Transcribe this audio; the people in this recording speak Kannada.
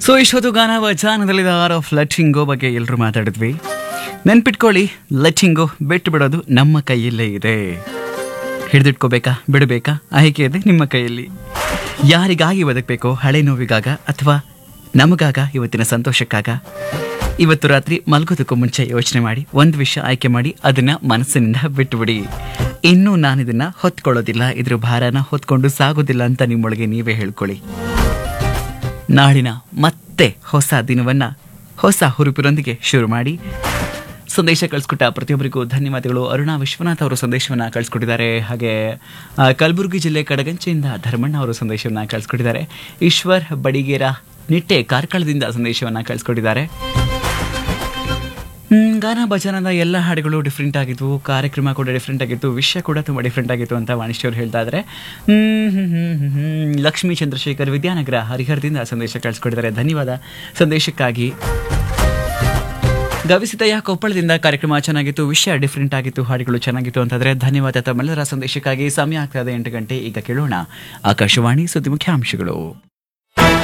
ಸೊ ಇಷ್ಟೊತ್ತು ಗಾನ ವಚನದಲ್ಲಿ ಆರ್ ಆಫ್ ಲೆಟಿಂಗೋ ಬಗ್ಗೆ ಎಲ್ಲರೂ ಮಾತಾಡಿದ್ವಿ. ನೆನ್ಪಿಟ್ಕೊಳ್ಳಿ, ಲೆಟಿಂಗೋ ಬಿಟ್ಟು ಬಿಡೋದು ನಮ್ಮ ಕೈಯಲ್ಲೇ ಇದೆ. ಹಿಡಿದಿಟ್ಕೋಬೇಕಾ ಬಿಡಬೇಕಾ ಆಯ್ಕೆ ಇದೆ ನಿಮ್ಮ ಕೈಯಲ್ಲಿ. ಯಾರಿಗಾಗಿ ಬದುಕಬೇಕೋ, ಹಳೆ ನೋವಿಗಾಗ ಅಥವಾ ನಮಗಾಗ, ಇವತ್ತಿನ ಸಂತೋಷಕ್ಕಾಗ? ಇವತ್ತು ರಾತ್ರಿ ಮಲಗೋದಕ್ಕೂ ಮುಂಚೆ ಯೋಚನೆ ಮಾಡಿ, ಒಂದು ವಿಷಯ ಆಯ್ಕೆ ಮಾಡಿ ಅದನ್ನ ಮನಸ್ಸಿನಿಂದ ಬಿಟ್ಟುಬಿಡಿ. ಇನ್ನೂ ನಾನಿದನ್ನ ಹೊತ್ಕೊಳ್ಳೋದಿಲ್ಲ, ಇದ್ರ ಭಾರನ ಹೊತ್ಕೊಂಡು ಸಾಗೋದಿಲ್ಲ ಅಂತ ನಿಮ್ಮೊಳಗೆ ನೀವೇ ಹೇಳ್ಕೊಳ್ಳಿ. ನಾಳಿನ ಮತ್ತೆ ಹೊಸ ದಿನವನ್ನ ಹೊಸ ಹುರುಪಿನೊಂದಿಗೆ ಶುರು ಮಾಡಿ. ಸಂದೇಶ ಕಳಿಸ್ಕೊಟ್ಟ ಪ್ರತಿಯೊಬ್ಬರಿಗೂ ಧನ್ಯವಾದಗಳು. ಅರುಣಾ ವಿಶ್ವನಾಥ್ ಅವರು ಸಂದೇಶವನ್ನು ಕಳಿಸ್ಕೊಟ್ಟಿದ್ದಾರೆ. ಹಾಗೆ ಕಲಬುರಗಿ ಜಿಲ್ಲೆ ಕಡಗಂಚೆಯಿಂದ ಧರ್ಮಣ್ಣ ಅವರು ಸಂದೇಶವನ್ನು ಕಳಿಸ್ಕೊಟ್ಟಿದ್ದಾರೆ. ಈಶ್ವರ್ ಬಡಿಗೇರ ನಿಟ್ಟೆ ಕಾರ್ಕಳದಿಂದ ಸಂದೇಶವನ್ನು ಕಳಿಸ್ಕೊಟ್ಟಿದ್ದಾರೆ. ಗಾನ ಭಜನದ ಎಲ್ಲ ಹಾಡುಗಳು ಡಿಫ್ರೆಂಟ್ ಆಗಿದ್ವು, ಕಾರ್ಯಕ್ರಮ ಕೂಡ ಡಿಫ್ರೆಂಟ್ ಆಗಿತ್ತು, ವಿಷಯ ಕೂಡ ತುಂಬ ಡಿಫ್ರೆಂಟ್ ಆಗಿತ್ತು ಅಂತ ವಾಣಿಶ್ಯವರು ಹೇಳ್ತಾ ಇದ್ದಾರೆ. ಲಕ್ಷ್ಮೀ ಚಂದ್ರಶೇಖರ್ ವಿದ್ಯಾನಗರ ಹರಿಹರದಿಂದ ಸಂದೇಶ ಕಳಿಸ್ಕೊಟ್ಟಿದ್ದಾರೆ. ಧನ್ಯವಾದ ಸಂದೇಶಕ್ಕಾಗಿ. ಗವಿಸಿದಯ್ಯ ಕೊಪ್ಪಳದಿಂದ ಕಾರ್ಯಕ್ರಮ ಚೆನ್ನಾಗಿತ್ತು, ವಿಷಯ ಡಿಫ್ರೆಂಟ್ ಆಗಿತ್ತು, ಹಾಡುಗಳು ಚೆನ್ನಾಗಿತ್ತು ಅಂತಂದರೆ ಧನ್ಯವಾದ ತಮ್ಮೆಲ್ಲರ ಸಂದೇಶಕ್ಕಾಗಿ. ಸಮಯ ಆಗ್ತಾ ಇದೆ 8 ಗಂಟೆ. ಈಗ ಕೇಳೋಣ ಆಕಾಶವಾಣಿ ಸುದ್ದಿ ಮುಖ್ಯಾಂಶಗಳು.